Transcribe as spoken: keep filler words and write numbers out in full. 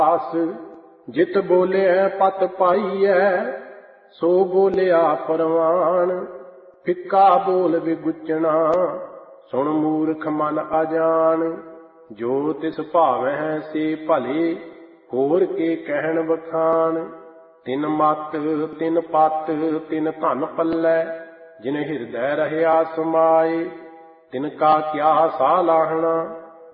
ਆਸ ਜਿਤ ਬੋਲਿਆ ਪਤ ਪਾਈਐ, ਸੋ ਬੋਲਿਆ ਪਰਵਾਨ। ਫਿੱਕਾ ਬੋਲ ਵਿਗੁਚਣਾ, ਸੁਣ ਮੂਰਖ ਮਨ ਅਜਾਨ। ਜੋ ਤਿਸ ਭਾਵੈ ਸੇ ਭਲੇ, ਹੋਰ ਕੇ ਕਹਿਣ ਬਖਾਨ। ਤਿਨ ਮਤ ਤਿਨ ਪਤ ਤਿਨ ਧਨ ਪੱਲੈ, ਜਿਨ ਹਿਰਦੈ ਰਹਿਆ ਸਮਾਏ। ਤਿਨ ਕਾ ਕਿਆ ਸਾਲਾਹਣਾ,